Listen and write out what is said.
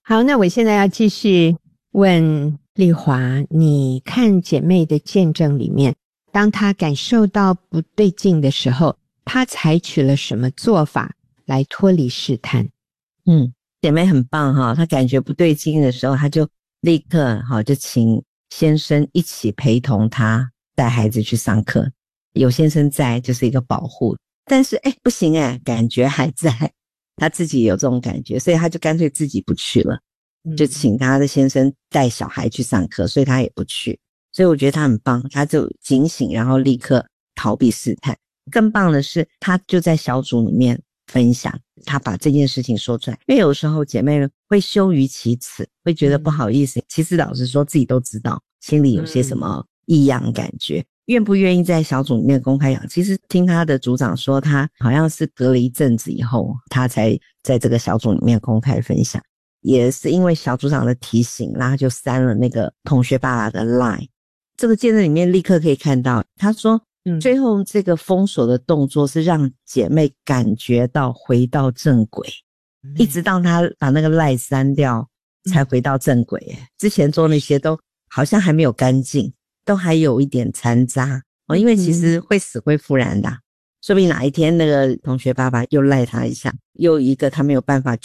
好，那我现在要继续问丽华，你看姐妹的见证里面，当她感受到不对劲的时候，她采取了什么做法来脱离试探？ 姐妹很棒哈，她感觉不对劲的时候，她就立刻就请先生一起陪同她带孩子去上课，有先生在就是一个保护。但是不行感觉还在，她自己有这种感觉，所以她就干脆自己不去了，就请她的先生带小孩去上课，所以她也不去。所以我觉得她很棒，她就警醒，然后立刻逃避试探。更棒的是，她就在小组里面分享，她把这件事情说出来。因为有时候姐妹会羞于启齿，会觉得不好意思，其实老实说自己都知道心里有些什么异样感觉，愿不愿意在小组里面公开讲。其实听她的组长说，她好像是隔了一阵子以后，她才在这个小组里面公开分享，也是因为小组长的提醒，然后就删了那个同学爸爸的 LINE。 这个见证里面立刻可以看到，他说最后这个封锁的动作是让姐妹感觉到回到正轨，一直到她把那个 LINE 删掉才回到正轨。之前做那些都好像还没有干净，都还有一点残渣因为其实会死灰复燃的说不定哪一天那个同学爸爸又赖他一下，又一个他没有办法